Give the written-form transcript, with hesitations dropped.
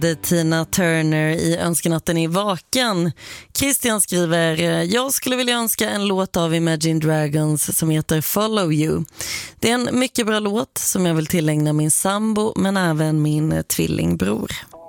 Det är Tina Turner i Önskenatten i vaken. Christian skriver: jag skulle vilja önska en låt av Imagine Dragons som heter Follow You. Det är en mycket bra låt som jag vill tillägna min sambo men även min tvillingbror.